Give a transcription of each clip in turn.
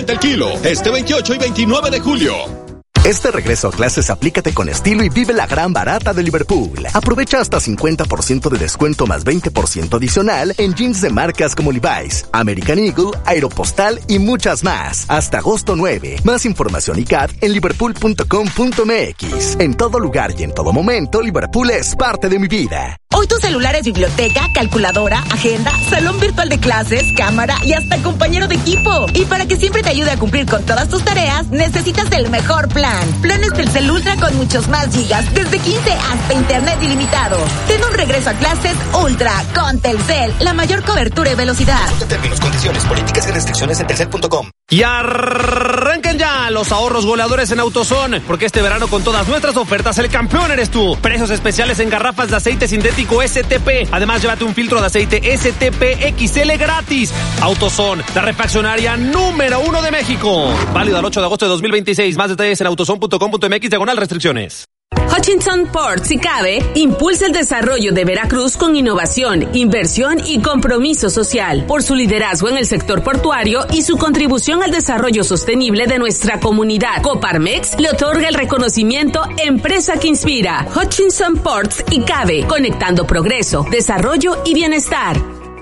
el kilo, este 28 y 29 de julio. Este regreso a clases aplícate con estilo y vive la gran barata de Liverpool. Aprovecha hasta 50% de descuento más 20% adicional en jeans de marcas como Levi's, American Eagle, Aeropostal y muchas más. Hasta agosto 9. Más información y CAT en liverpool.com.mx. En todo lugar y en todo momento, Liverpool es parte de mi vida. Hoy tu celular es biblioteca, calculadora, agenda, salón virtual de clases, cámara y hasta compañero de equipo. Y para que siempre te ayude a cumplir con todas tus tareas, necesitas el mejor plan. Planes Telcel Ultra con muchos más gigas, desde 15 hasta internet ilimitado. Ten un regreso a clases Ultra con Telcel, la mayor cobertura y velocidad. Consulta términos, condiciones, políticas y restricciones en telcel.com. Y arranquen ya los ahorros goleadores en AutoZone, porque este verano con todas nuestras ofertas el campeón eres tú. Precios especiales en garrafas de aceite sintético STP. Además, llévate un filtro de aceite STP XL gratis. AutoZone, la refaccionaria número 1 de México. Válido al 8 de agosto de 2026. Más detalles en autozone.com.mx/restricciones. Hutchinson Ports y CABE impulsa el desarrollo de Veracruz con innovación, inversión y compromiso social. Por su liderazgo en el sector portuario y su contribución al desarrollo sostenible de nuestra comunidad, Coparmex le otorga el reconocimiento Empresa que Inspira. Hutchinson Ports y CABE, conectando progreso, desarrollo y bienestar.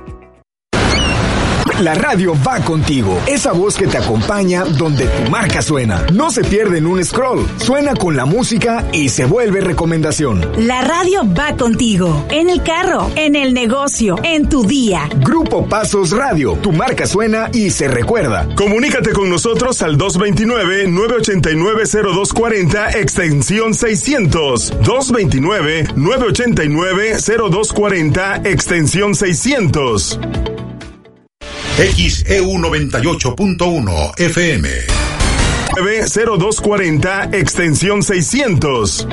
La radio va contigo. Esa voz que te acompaña donde tu marca suena. No se pierde en un scroll. Suena con la música y se vuelve recomendación. La radio va contigo. En el carro, en el negocio, en tu día. Grupo Pasos Radio. Tu marca suena y se recuerda. Comunícate con nosotros al 229-989-0240 extensión 600. 229-989-0240 extensión 600. XEU 98.1 FM 0240 extensión 600.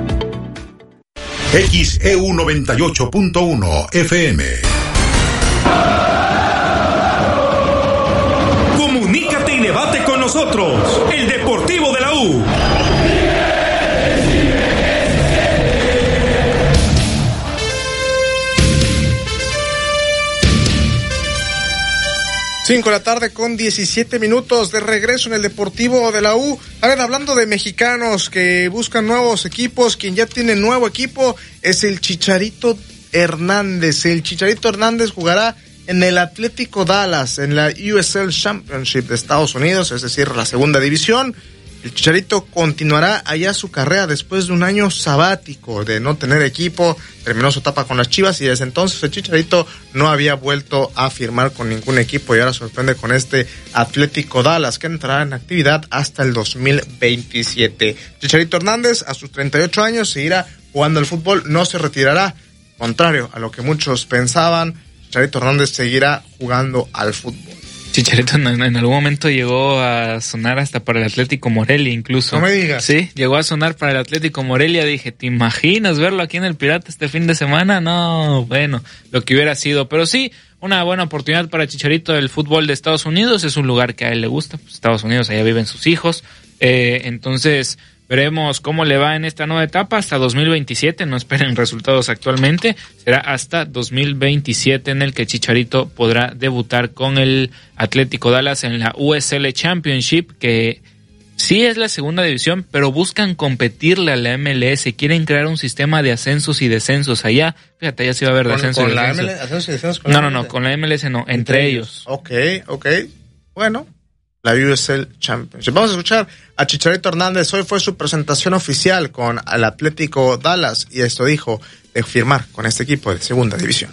XEU 98.1 FM. Comunícate y debate con nosotros. El Deportivo de la U. 5 de la tarde con 17 minutos de regreso en el Deportivo de la U. A ver, hablando de mexicanos que buscan nuevos equipos, quien ya tiene nuevo equipo es el Chicharito Hernández. El Chicharito Hernández jugará en el Atlético Dallas, en la USL Championship de Estados Unidos, es decir, la segunda división. El Chicharito continuará allá su carrera después de un año sabático de no tener equipo. Terminó su etapa con las Chivas y desde entonces el Chicharito no había vuelto a firmar con ningún equipo y ahora sorprende con este Atlético Dallas que entrará en actividad hasta el 2027. Chicharito Hernández a sus 38 años seguirá jugando al fútbol, no se retirará. Contrario a lo que muchos pensaban, Chicharito Hernández seguirá jugando al fútbol. Chicharito en algún momento llegó a sonar hasta para el Atlético Morelia incluso. No me digas. Sí, llegó a sonar para el Atlético Morelia. Dije, ¿te imaginas verlo aquí en el Pirata este fin de semana? No, bueno, lo que hubiera sido. Pero sí, una buena oportunidad para Chicharito del fútbol de Estados Unidos. Es un lugar que a él le gusta. Pues Estados Unidos, allá viven sus hijos. Entonces veremos cómo le va en esta nueva etapa hasta 2027. No esperen resultados actualmente. Será hasta 2027 en el que Chicharito podrá debutar con el Atlético Dallas en la USL Championship, que sí es la segunda división, pero buscan competirle a la MLS. Quieren crear un sistema de ascensos y descensos allá. Fíjate, ya sí va a haber descensos y descensos. ¿Ascensos y descensos con No, con la MLS no, entre ellos. Ok. Bueno, la USL Championship. Vamos a escuchar a Chicharito Hernández. Hoy fue su presentación oficial con el Atlético Dallas y esto dijo de firmar con este equipo de segunda división.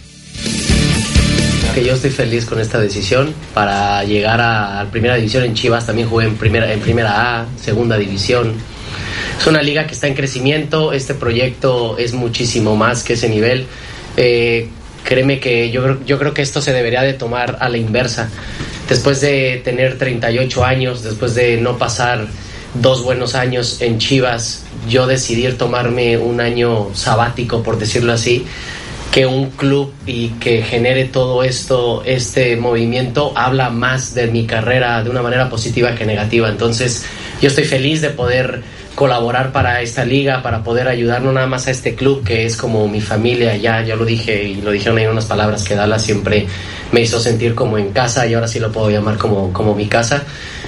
Que yo estoy feliz con esta decisión para llegar a primera división. En Chivas también jugué en primera A, segunda división. Es una liga que está en crecimiento. Este proyecto es muchísimo más que ese nivel. Créeme que yo creo que esto se debería de tomar a la inversa. Después de tener 38 años, después de no pasar 2 buenos años en Chivas, yo decidí tomarme un año sabático, por decirlo así. Que un club y que genere todo esto, este movimiento, habla más de mi carrera de una manera positiva que negativa. Entonces yo estoy feliz de poder colaborar para esta liga, para poder ayudar no nada más a este club que es como mi familia. Ya lo dije y lo dijeron ahí unas palabras que Dallas siempre me hizo sentir como en casa y ahora sí lo puedo llamar como mi casa.